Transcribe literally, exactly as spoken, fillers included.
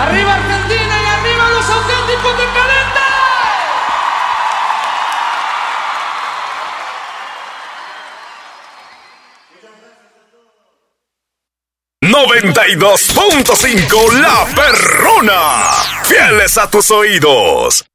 ¡Arriba Argentina y arriba los auténticos decadentes! noventa y dos punto cinco La Perrona. Fieles a tus oídos.